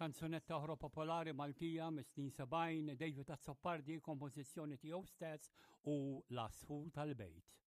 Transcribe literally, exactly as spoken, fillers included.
kanzunetta oħra popolari Maltija mis-snin sebgħin David Azzopardi, kompożizzjoni tiegħu stess u L-Asfur tal-Bejt.